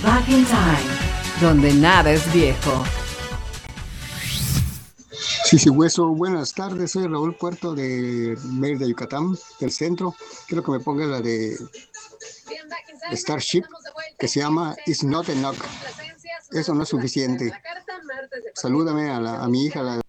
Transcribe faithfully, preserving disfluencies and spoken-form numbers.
Back in Time, donde nada es viejo. Sí, sí, hueso, buenas tardes, soy Raúl Puerto de Mérida, Yucatán, del centro. Quiero que me ponga la de Starship, que se llama It's Not Enough. Eso no es suficiente. Salúdame a, la, a mi hija, la